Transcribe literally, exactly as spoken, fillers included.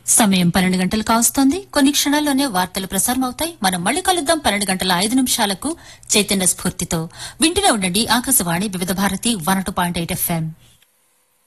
సమయం పన్నెండు గంటలు కావస్తోంది. కొన్ని క్షణాల్లోనే వార్తలు ప్రసారం అవుతాయి. మనం మళ్ళీ కలుద్దాం పన్నెండు గంటల ఐదు నిమిషాలకు చైతన్య స్ఫూర్తితో. వింటూనే ఉండండి ఆకాశవాణి వివిధ Bharati one two point eight FM.